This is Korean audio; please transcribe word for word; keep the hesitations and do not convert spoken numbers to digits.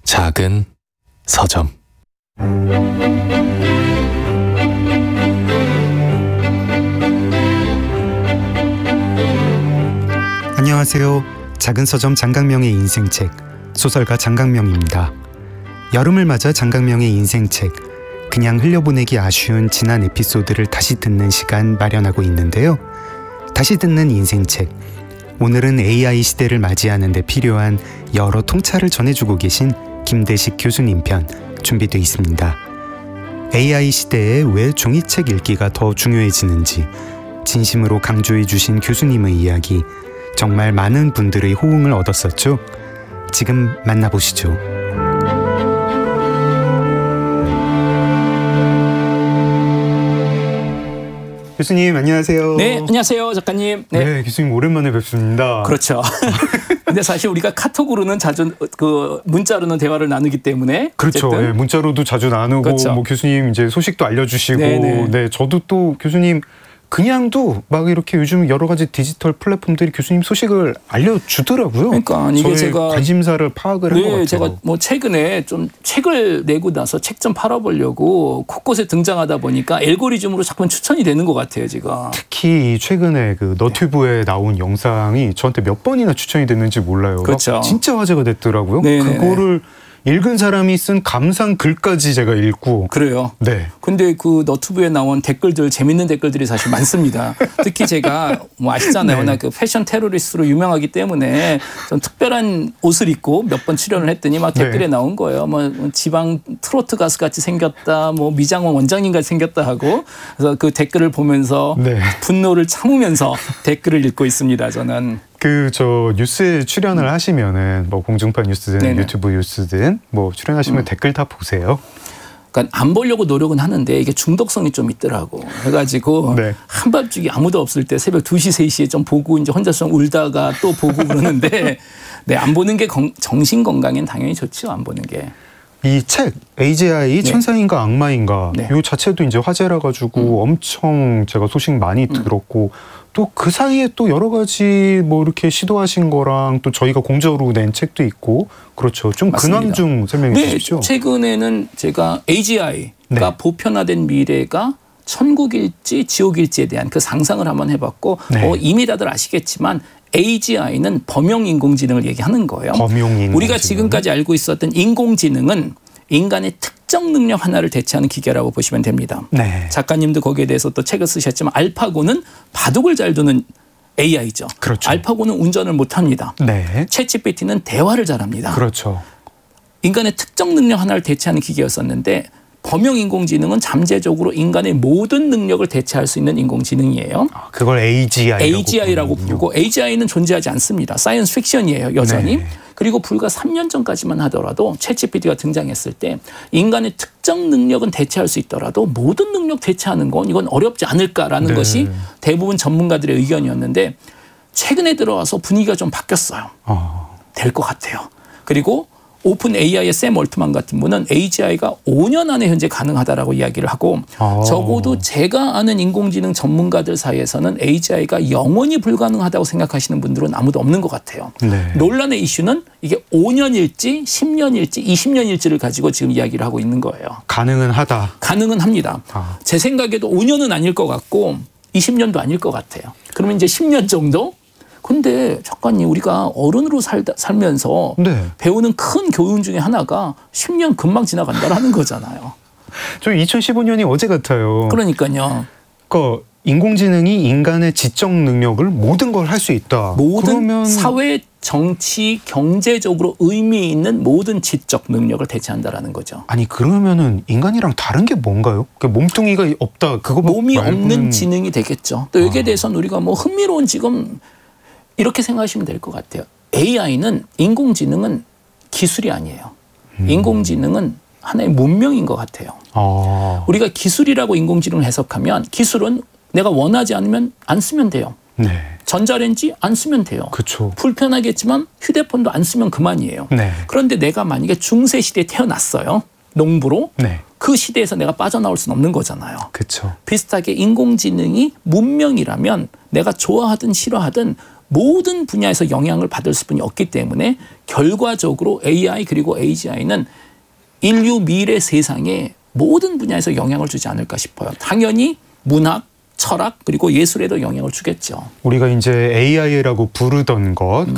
작은 서점. 안녕하세요. 작은 서점 장강명의 인생책, 소설가 장강명입니다. 여름을 맞아 장강명의 인생책, 그냥 흘려보내기 아쉬운 지난 에피소드를 다시 듣는 시간 마련하고 있는데요. 다시 듣는 인생책, 오늘은 에이아이 시대를 맞이하는 데 필요한 여러 통찰을 전해주고 계신 김대식 교수님 편 준비되어 있습니다. 에이아이 시대에 왜 종이책 읽기가 더 중요해지는지 진심으로 강조해 주신 교수님의 이야기, 정말 많은 분들의 호응을 얻었었죠. 지금 만나보시죠. 교수님 안녕하세요. 네, 안녕하세요 작가님. 네, 네 교수님 오랜만에 뵙습니다. 그렇죠. 근데 사실 우리가 카톡으로는 자주 그 문자로는 대화를 나누기 때문에 그렇죠. 네, 문자로도 자주 나누고 그렇죠. 뭐 교수님 이제 소식도 알려주시고 네네. 네 저도 또 교수님 그냥도 막 이렇게 요즘 여러 가지 디지털 플랫폼들이 교수님 소식을 알려주더라고요. 그러니까 이게 저의 제가 관심사를 파악을 한 것 네, 같아요. 제가 뭐 최근에 좀 책을 내고 나서 책 좀 팔아보려고 곳곳에 등장하다 보니까 알고리즘으로 자꾸 추천이 되는 것 같아요, 제가. 특히 최근에 그 너튜브에 나온 영상이 저한테 몇 번이나 추천이 됐는지 몰라요. 그렇죠. 막 진짜 화제가 됐더라고요. 네네네. 그거를 읽은 사람이 쓴 감상 글까지 제가 읽고. 그래요. 네. 근데 그 너튜브에 나온 댓글들, 재밌는 댓글들이 사실 많습니다. 특히 제가 뭐 아시잖아요. 네. 나 그 패션 테러리스트로 유명하기 때문에 좀 특별한 옷을 입고 몇 번 출연을 했더니 막 댓글에 네. 나온 거예요. 뭐 지방 트로트 가수 같이 생겼다, 뭐 미장원 원장님 같이 생겼다 하고. 그래서 그 댓글을 보면서 네. 분노를 참으면서 댓글을 읽고 있습니다. 저는. 그 저 뉴스에 출연을 음. 하시면은 뭐 공중파 뉴스든 네네. 유튜브 뉴스든 뭐 출연하시면 음. 댓글 다 보세요. 그러니까 안 보려고 노력은 하는데 이게 중독성이 좀 있더라고. 그래가지고 네. 한밤중에 아무도 없을 때 새벽 두 시, 세 시에 좀 보고 이제 혼자서 좀 울다가 또 보고 그러는데 네, 안 보는 게 건, 정신 건강엔 당연히 좋죠. 안 보는 게. 이 책 에이지아이 네. 천사인가 악마인가 네. 이 자체도 이제 화제라 가지고 음. 엄청 제가 소식 많이 음. 들었고 또 그 사이에 또 여러 가지 뭐 이렇게 시도하신 거랑 또 저희가 공저로 낸 책도 있고 그렇죠. 좀 맞습니다. 근황 좀 설명해 네, 주십시오. 최근에는 제가 에이지아이가 네. 보편화된 미래가 천국일지 지옥일지에 대한 그 상상을 한번 해봤고 네. 어, 이미 다들 아시겠지만 에이지아이는 범용 인공지능을 얘기하는 거예요. 범용 인공지능. 우리가 지금까지 알고 있었던 인공지능은 인간의 특정 능력 하나를 대체하는 기계라고 보시면 됩니다. 네. 작가님도 거기에 대해서 또 책을 쓰셨지만 알파고는 바둑을 잘 두는 에이아이죠. 그렇죠. 알파고는 운전을 못합니다. 네. 챗지피티는 대화를 잘합니다. 그렇죠. 인간의 특정 능력 하나를 대체하는 기계였었는데 범용 인공지능은 잠재적으로 인간의 모든 능력을 대체할 수 있는 인공지능이에요. 아, 그걸 에이지아이라고, 에이지아이라고 부르고 에이지아이는 존재하지 않습니다. 사이언스 픽션이에요, 여전히. 네. 그리고 불과 삼 년 전까지만 하더라도 챗지피티가 등장했을 때 인간의 특정 능력은 대체할 수 있더라도 모든 능력 대체하는 건 이건 어렵지 않을까라는 네. 것이 대부분 전문가들의 의견이었는데 최근에 들어와서 분위기가 좀 바뀌었어요. 어. 될 것 같아요. 그리고 오픈 에이아이의 샘 얼트만 같은 분은 에이지아이가 오 년 안에 현재 가능하다라고 이야기를 하고 아. 적어도 제가 아는 인공지능 전문가들 사이에서는 에이지아이가 영원히 불가능하다고 생각하시는 분들은 아무도 없는 것 같아요. 네. 논란의 이슈는 이게 오 년일지 십 년일지 이십 년일지를 가지고 지금 이야기를 하고 있는 거예요. 가능은 하다. 가능은 합니다. 아. 제 생각에도 오 년은 아닐 것 같고 이십 년도 아닐 것 같아요. 그러면 이제 십 년 정도? 근데 작가님 우리가 어른으로 살다, 살면서 네. 배우는 큰 교훈 중에 하나가 십 년 금방 지나간다라는 거잖아요. 저 이천십오 년이 어제 같아요. 그러니까요. 그러니까 인공지능이 인간의 지적 능력을 모든 걸 할 수 있다. 모든 그러면... 사회, 정치, 경제적으로 의미 있는 모든 지적 능력을 대체한다라는 거죠. 아니 그러면은 인간이랑 다른 게 뭔가요? 그러니까 몸뚱이가 없다. 그거 몸이 말고는... 없는 지능이 되겠죠. 또 여기에 아. 대해서는 우리가 뭐 흥미로운 지금 이렇게 생각하시면 될 것 같아요. 에이아이는 인공지능은 기술이 아니에요. 음. 인공지능은 하나의 문명인 것 같아요. 아. 우리가 기술이라고 인공지능을 해석하면 기술은 내가 원하지 않으면 안 쓰면 돼요. 네. 전자레인지 안 쓰면 돼요. 그렇죠. 불편하겠지만 휴대폰도 안 쓰면 그만이에요. 네. 그런데 내가 만약에 중세 시대에 태어났어요. 농부로. 네. 그 시대에서 내가 빠져나올 수는 없는 거잖아요. 그렇죠. 비슷하게 인공지능이 문명이라면 내가 좋아하든 싫어하든 모든 분야에서 영향을 받을 수뿐이 없기 때문에 결과적으로 에이아이 그리고 에이지아이는 인류 미래 세상에 모든 분야에서 영향을 주지 않을까 싶어요. 당연히 문학, 철학 그리고 예술에도 영향을 주겠죠. 우리가 이제 에이아이라고 부르던 것, 음.